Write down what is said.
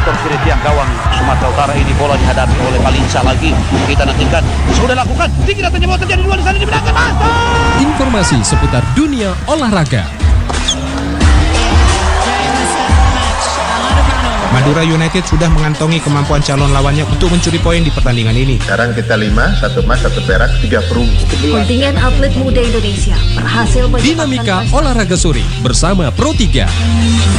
Motor kiri tiang gawang Sumatera Utara ini, bola dihadapi oleh Balinsa lagi. Kita nantikan, sudah lakukan, tinggi datanya bola terjadi dua di sana, di belakang masuk. Informasi seputar dunia olahraga. Madura United sudah mengantongi kemampuan calon lawannya untuk mencuri poin di pertandingan ini. Sekarang kita 5, 1 emas, 1 perak, 3 perunggu. Kontingen atlet muda Indonesia berhasil Dinamika olahraga sore bersama Pro 3.